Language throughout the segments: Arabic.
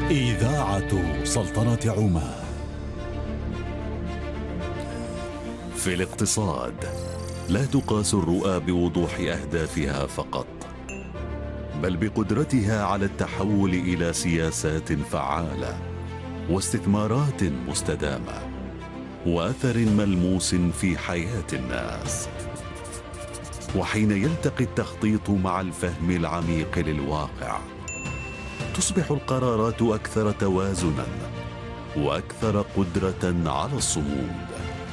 إذاعة سلطنة عمان. في الاقتصاد لا تقاس الرؤى بوضوح أهدافها فقط، بل بقدرتها على التحول إلى سياسات فعالة واستثمارات مستدامة وأثر ملموس في حياة الناس. وحين يلتقي التخطيط مع الفهم العميق للواقع، تصبح القرارات أكثر توازنا وأكثر قدرة على الصمود.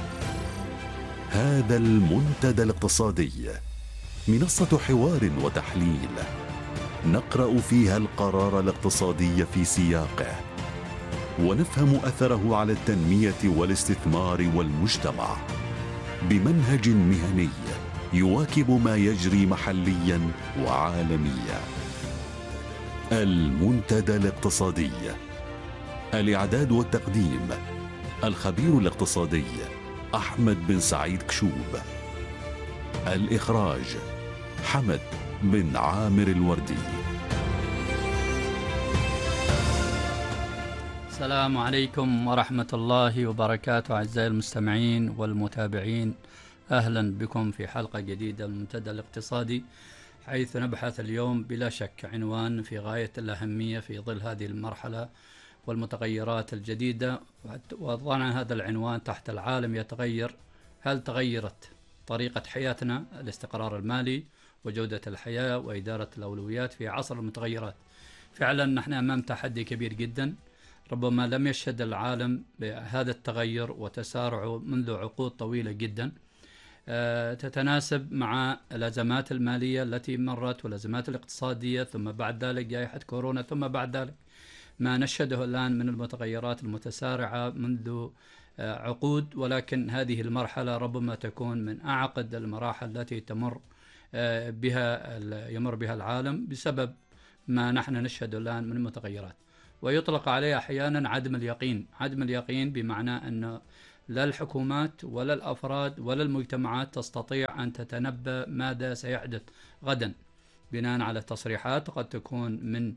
هذا المنتدى الاقتصادي منصة حوار وتحليل، نقرأ فيها القرار الاقتصادي في سياقه، ونفهم أثره على التنمية والاستثمار والمجتمع بمنهج مهني يواكب ما يجري محليا وعالميا. المنتدى الاقتصادي، الإعداد والتقديم الخبير الاقتصادي أحمد بن سعيد كشوب، الإخراج حمد بن عامر الوردي. السلام عليكم ورحمة الله وبركاته أعزائي المستمعين والمتابعين، أهلا بكم في حلقة جديدة من المنتدى الاقتصادي، حيث نبحث اليوم بلا شك عنوان في غاية الأهمية في ظل هذه المرحلة والمتغيرات الجديدة. وضعنا هذا العنوان تحت العالم يتغير، هل تغيرت طريقة حياتنا؟ الاستقرار المالي وجودة الحياة وإدارة الأولويات في عصر المتغيرات. فعلا نحن أمام تحدي كبير جدا، ربما لم يشهد العالم بهذا التغير وتسارعه منذ عقود طويلة جدا، تتناسب مع الأزمات المالية التي مرت والأزمات الاقتصادية، ثم بعد ذلك جائحة كورونا، ثم بعد ذلك ما نشهده الآن من المتغيرات المتسارعة منذ عقود. ولكن هذه المرحلة ربما تكون من أعقد المراحل التي يمر بها العالم بسبب ما نحن نشهده الآن من المتغيرات، ويطلق عليه أحيانا عدم اليقين. عدم اليقين بمعنى أن لا الحكومات ولا الأفراد ولا المجتمعات تستطيع أن تتنبأ ماذا سيحدث غدا بناء على تصريحات قد تكون من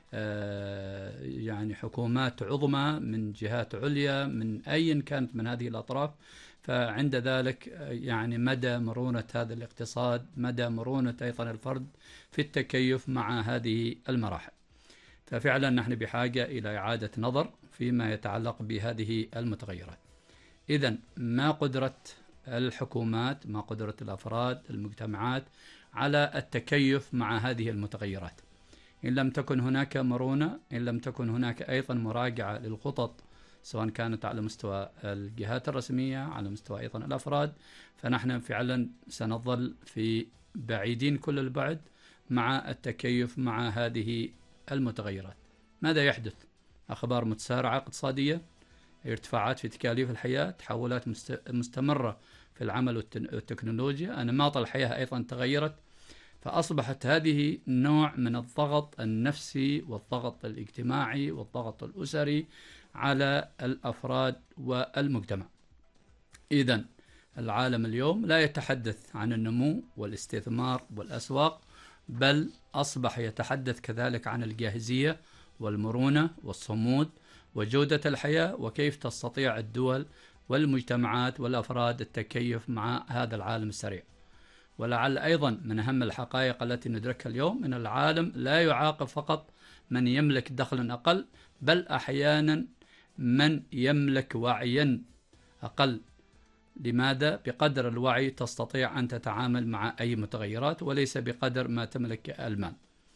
حكومات عظمى، من جهات عليا، من أي كانت من هذه الأطراف. فعند ذلك مدى مرونة هذا الاقتصاد، مدى مرونة أيضا الفرد في التكيف مع هذه المراحل. ففعلا نحن بحاجة إلى إعادة نظر فيما يتعلق بهذه المتغيرات. إذن ما قدرة الحكومات، ما قدرة الأفراد، المجتمعات على التكيف مع هذه المتغيرات؟ إن لم تكن هناك مرونة، إن لم تكن هناك أيضا مراجعة للخطط سواء كانت على مستوى الجهات الرسمية، على مستوى أيضا الأفراد، فنحن فعلا سنظل في بعيدين كل البعد مع التكيف مع هذه المتغيرات. ماذا يحدث؟ أخبار متسارعة اقتصادية، ارتفاعات في تكاليف الحياة، تحولات مستمرة في العمل والتكنولوجيا، أنماط الحياة أيضا تغيرت، فأصبحت هذه نوع من الضغط النفسي والضغط الاجتماعي والضغط الأسري على الأفراد والمجتمع. إذن العالم اليوم لا يتحدث عن النمو والاستثمار والأسواق، بل أصبح يتحدث كذلك عن الجاهزية والمرونة والصمود وجودة الحياة، وكيف تستطيع الدول والمجتمعات والأفراد التكيف مع هذا العالم السريع. ولعل أيضا من أهم الحقائق التي ندركها اليوم أن العالم لا يعاقب فقط من يملك دخلا أقل، بل أحيانا من يملك وعيا أقل. لماذا؟ بقدر الوعي تستطيع أن تتعامل مع أي متغيرات، وليس بقدر ما تملك المال.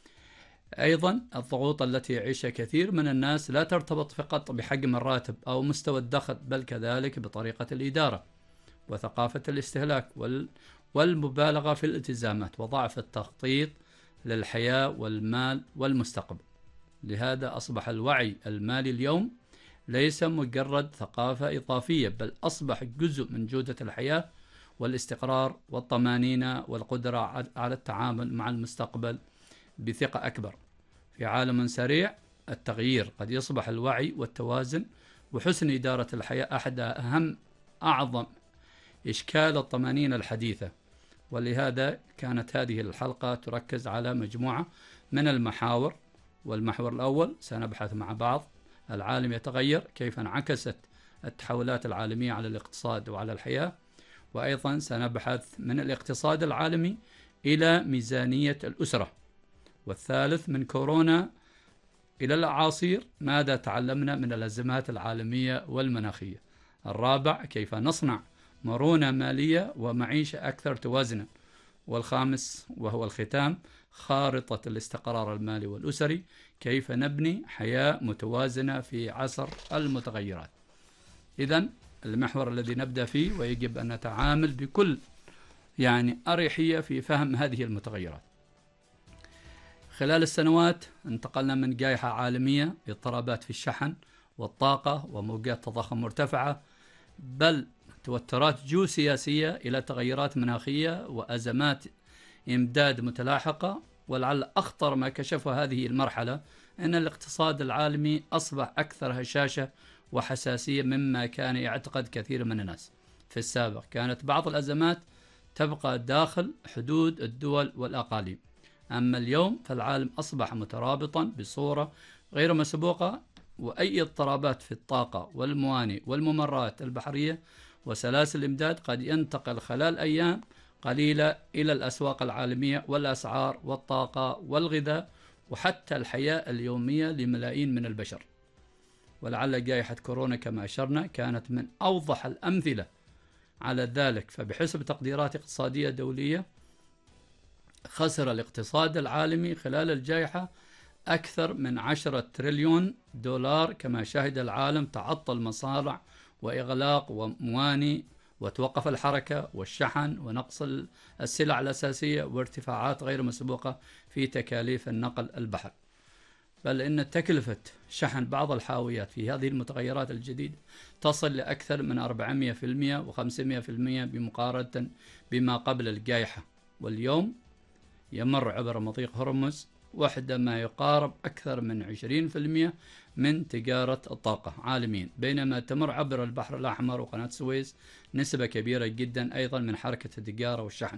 أيضا الضغوط التي يعيشها كثير من الناس لا ترتبط فقط بحجم الراتب أو مستوى الدخل، بل كذلك بطريقة الإدارة وثقافة الاستهلاك والمبالغة في الالتزامات وضعف التخطيط للحياة والمال والمستقبل. لهذا أصبح الوعي المالي اليوم ليس مجرد ثقافة إضافية، بل أصبح جزء من جودة الحياة والاستقرار والطمأنينة والقدرة على التعامل مع المستقبل بثقة أكبر. في عالم سريع التغيير قد يصبح الوعي والتوازن وحسن إدارة الحياة أحد أعظم إشكال الطمأنينة الحديثة. ولهذا كانت هذه الحلقة تركز على مجموعة من المحاور، والمحور الأول سنبحث مع بعض العالم يتغير، كيف انعكست التحولات العالمية على الاقتصاد وعلى الحياة. وأيضا سنبحث من الاقتصاد العالمي إلى ميزانية الأسرة. والثالث من كورونا إلى الأعاصير، ماذا تعلمنا من الأزمات العالمية والمناخية. الرابع كيف نصنع مرونة مالية ومعيشة أكثر توازنا. والخامس وهو الختام، خارطة الاستقرار المالي والأسري، كيف نبني حياة متوازنة في عصر المتغيرات. إذن المحور الذي نبدأ فيه، ويجب أن نتعامل بكل أريحية في فهم هذه المتغيرات. خلال السنوات انتقلنا من جائحة عالمية، اضطرابات في الشحن والطاقة وموجات تضخم مرتفعة، بل توترات جيوسياسية، إلى تغيرات مناخية وأزمات إمداد متلاحقة. ولعل أخطر ما كشفه هذه المرحلة أن الاقتصاد العالمي أصبح أكثر هشاشة وحساسية مما كان يعتقد كثير من الناس. في السابق كانت بعض الأزمات تبقى داخل حدود الدول والأقاليم، أما اليوم فالعالم أصبح مترابطا بصورة غير مسبوقة، وأي اضطرابات في الطاقة والموانئ والممرات البحرية وسلاسل الإمداد قد ينتقل خلال أيام قليلة إلى الأسواق العالمية والأسعار والطاقة والغذاء وحتى الحياة اليومية لملايين من البشر. ولعل جائحة كورونا كما أشرنا كانت من أوضح الأمثلة على ذلك. فبحسب تقديرات اقتصادية دولية، خسر الاقتصاد العالمي خلال الجائحة أكثر من 10 تريليون دولار، كما شهد العالم تعطل مصانع وإغلاق وموانئ، وتوقف الحركة والشحن ونقص السلع الأساسية، وارتفاعات غير مسبوقة في تكاليف النقل البحري. بل إن تكلفة شحن بعض الحاويات في هذه المتغيرات الجديدة تصل لأكثر من 400% و500% بمقارنة بما قبل الجائحة. واليوم يمر عبر مضيق هرمز وحده ما يقارب أكثر من 20% من تجارة الطاقة عالميا، بينما تمر عبر البحر الأحمر وقناة السويس نسبة كبيرة جدا أيضا من حركة التجارة والشحن.